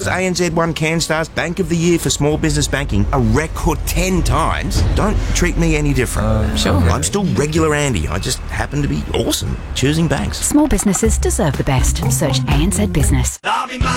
ANZ won CanStar's Bank of the Year for Small Business Banking a record 10 times, don't treat me any different. Sure. I'm still regular Andy. I just happen to be awesome choosing banks. Small businesses deserve the best. Search ANZ Business.